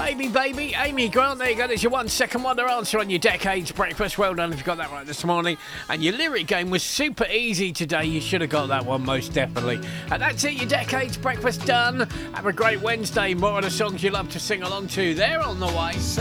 Baby, Baby, Amy Grant. There you go. There's your 1 second wonder answer on your Decades Breakfast. Well done if you got that right this morning. And your lyric game was super easy today. You should have got that one most definitely. And that's it. Your Decades Breakfast done. Have a great Wednesday. More of the songs you love to sing along to. They're on the way.